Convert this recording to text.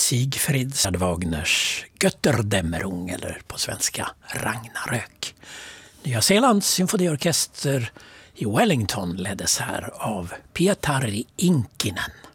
Sigfrids Wagners Götterdämmerung, eller på svenska Ragnarök. Nya Zeelands symfoniorkester i Wellington leddes här av Pietari Inkinen.